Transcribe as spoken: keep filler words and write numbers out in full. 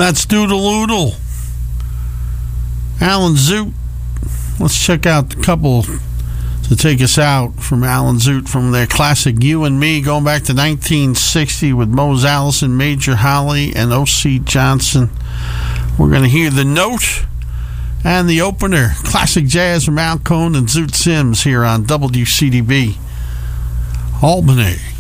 That's Doodle Oodle. Alan Zoot. Let's check out a couple to take us out from Alan Zoot from their classic You and Me, going back to nineteen sixty with Mose Allison, Major Holly, and O C Johnson. We're going to hear The Note and the opener, classic jazz from Al Cohn and Zoot Sims here on W C D B Albany.